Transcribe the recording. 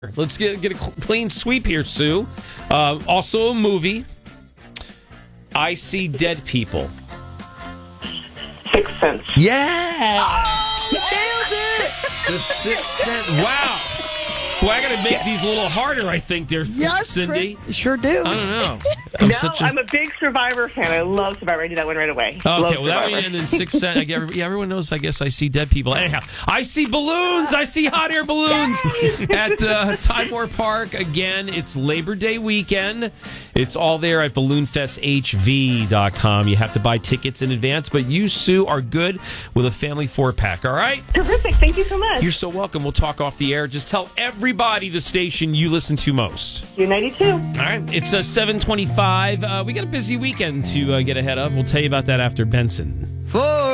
Let's get a clean sweep here, Sue. Also a movie. I See Dead People. Sixth Sense. Yeah! Nailed it! The Sixth Sense. Wow. Boy, I got to make these a little harder, I think, there, Yes, Cindy. Chris, you sure do. I don't know. I'm a big Survivor fan. I love Survivor. I did that one right away. Okay, Love well, that Survivor. one, and then Sixth Sense. Everyone knows, I guess, I see dead people. Anyhow, I see balloons. I see hot air balloons at Timor Park. Again, it's Labor Day weekend. It's all there at balloonfesthv.com. You have to buy tickets in advance, but you, Sue, are good with a family 4-pack, all right? Terrific. Thank you so much. You're so welcome. We'll talk off the air. Just tell everybody the station you listen to most. U92. All right. It's 7:25. We got a busy weekend to get ahead of. We'll tell you about that after Benson.